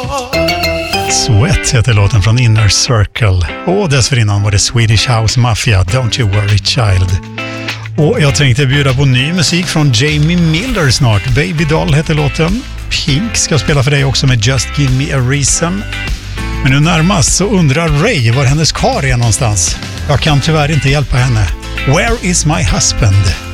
Sweat heter låten från Inner Circle. Och dessförinnan var det Swedish House Mafia, Don't You Worry Child. Och jag tänkte bjuda på ny musik från Jamie Miller snart. Baby Doll heter låten. Pink ska spela för dig också med Just Give Me A Reason. Men nu närmast så undrar Ray var hennes kar är någonstans. Jag kan tyvärr inte hjälpa henne. Where is my husband?